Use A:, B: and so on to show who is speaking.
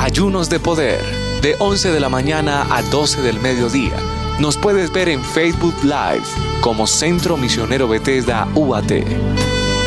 A: Ayunos de Poder, de 11 de la mañana a 12 del mediodía. Nos puedes ver en Facebook Live como Centro Misionero Bethesda UAT.